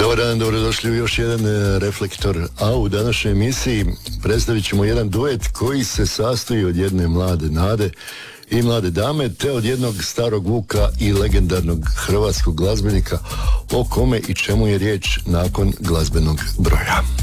Dobar dan, dobrodošli u još jedan Reflektor, a u današnjoj emisiji predstavit ćemo jedan duet koji se sastoji od jedne mlade Nade i mlade dame, te od jednog starog Vuka i legendarnog hrvatskog glazbenika, o kome i čemu je riječ nakon glazbenog broja.